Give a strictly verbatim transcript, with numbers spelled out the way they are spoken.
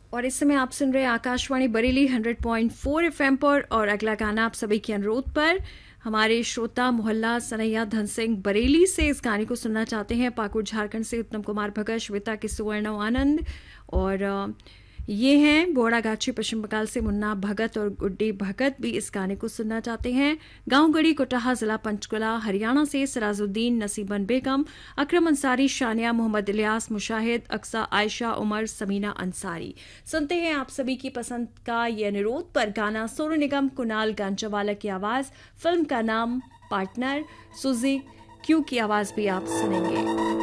और इस समय आप सुन रहे हैं Akashvani Bareilly hundred point four FM पर। और अगला गाना आप सभी के अनुरोध पर हमारे श्रोता मोहल्ला सनैया धन सिंह बरेली से इस गाने को सुनना चाहते हैं। पाकुड़ झारखंड से उत्तम कुमार भगत, श्वेता के सुवर्ण आनंद, और ये हैं बोड़ागाछी पश्चिम बंगाल से मुन्ना भगत और गुड्डी भगत भी इस गाने को सुनना चाहते हैं। गांव गढ़ी कोटाहा, जिला पंचकुला, हरियाणा से सराजुद्दीन, नसीबन बेगम, अकरम अंसारी, शानिया, मोहम्मद इलियास, मुशाहिद, अक्सा, आयशा, उमर, समीना अंसारी। सुनते हैं आप सभी की पसंद का ये अनुरोध पर गाना सोनू निगम, कुणाल गांजावाला की आवाज, फिल्म का नाम पार्टनर, सुजी क्यू की आवाज भी आप सुनेंगे।